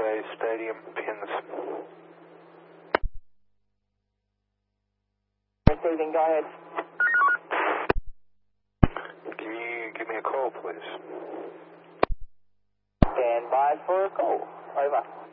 Bay Stadium pins. Receiving, go ahead. Can you give me a call, please? Stand by for a call. Over.